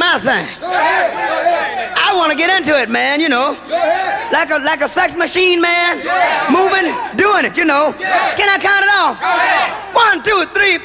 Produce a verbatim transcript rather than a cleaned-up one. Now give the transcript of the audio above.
my thing. Go ahead. Go ahead. I want to get into it, man, you know. Go ahead. Like a like a sex machine, man. Yeah. Moving, doing it, you know. Yeah. Can I count it off? Go ahead. One, two, three,